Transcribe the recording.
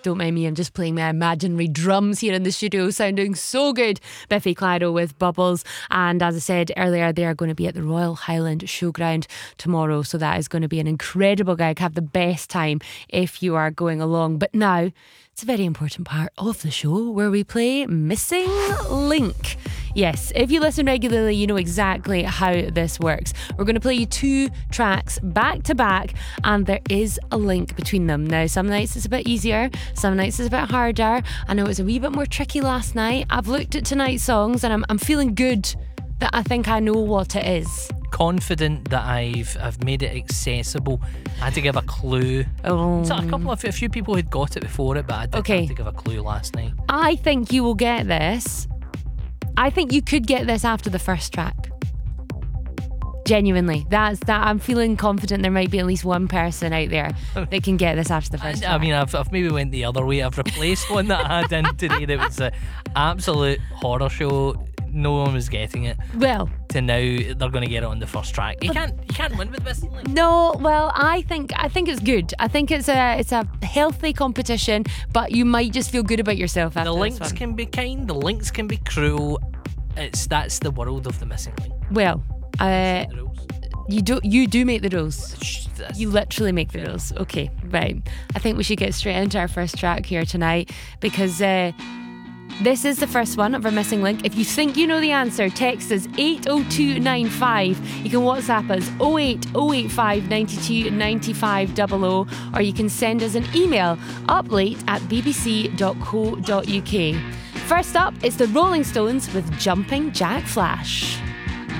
don't mind me, I'm just playing my imaginary drums here in the studio, sounding so good. Biffy Clyro with Bubbles. And as I said earlier, they are going to be at the Royal Highland Showground tomorrow, so that is going to be an incredible gig. Have the best time if you are going along. But now it's a very important part of the show where we play Missing Link. Yes, if you listen regularly, you know exactly how this works. We're going to play you 2 tracks back to back, and there is a link between them. Now, some nights it's a bit easier, some nights it's a bit harder. I know it was a wee bit more tricky last night. I've looked at tonight's songs and I'm feeling good that I think I know what it is. Confident that I've made it accessible. I had to give a clue. So a few people had got it before it, but I did have to give a clue last night. I think you will get this. I think you could get this after the first track. Genuinely, that's that. I'm feeling confident there might be at least one person out there that can get this after the first track. I mean, I've maybe went the other way. I've replaced one that I had in today that was an absolute horror show. No one was getting it. Well, to now they're going to get it on the first track. You can't win with Missing Link. No, well, I think it's good. I think it's a healthy competition, but you might just feel good about yourself after the links this one. can be kind, the links can be cruel. That's the world of the Missing Link. Well, you do make the rules. You literally make the rules. Okay, right. I think we should get straight into our first track here tonight, because this is the first one of our Missing Link. If you think you know the answer, text us 80295. You can WhatsApp us 08085 92 95 00, or you can send us an email uplate@bbc.co.uk. First up, it's the Rolling Stones with Jumping Jack Flash.